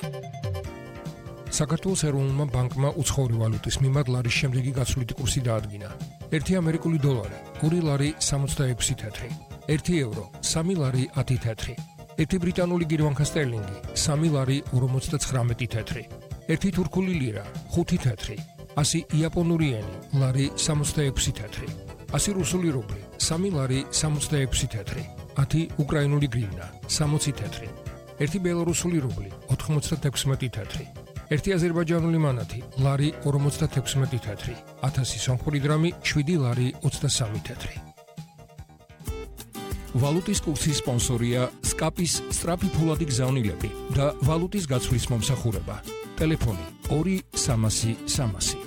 საქართველოს ეროვნულმა ბანკმა უცხოური ვალუტის მიმართ ლარის შემდეგი გაცვლითი კურსი დაადგინა. 1 ამერიკული დოლარი 2 ლარი 66 თეთრი, 1 ევრო 3 ლარი 10 თეთრი, 1 ბრიტანული გირვანქა სტერლინგი 3 ლარი 59 თეთრი, 1 თურქული ლირა 5 თეთრი, 100 იაპონური ენი ლარი 66 თეთრი, 100 რუსული რუბლი 3 ლარი 66 თეთრი, 10 უკრაინული გრივნა 60 თეთრი, 1 ბელორუსული რუბლი 96 თეთრი, 1 აზერბაიჯანული მანათი ლარი 56 თეთრი, 1000 სომხური დრამი 7 ლარი 23 თეთრი. ვალუტის კურსის სპონსორია სკაპის სწრაფი ფულადი გზავნილები და ვალუტის გაცვლის მომსახურება. ტელეფონი 2 300 300.